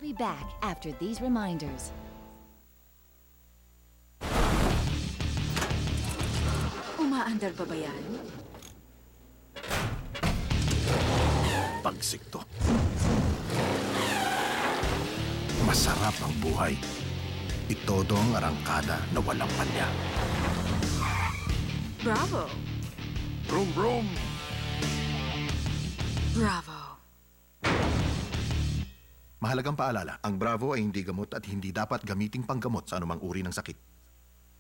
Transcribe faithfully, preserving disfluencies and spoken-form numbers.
be back after these reminders. Umaandar pa ba yan? Pagsikto. Masarap ang buhay. Itodo ang arangkada na walang palya. Bravo! Brum brum! Bravo! Mahalagang paalala, ang Bravo ay hindi gamot at hindi dapat gamiting panggamot sa anumang uri ng sakit.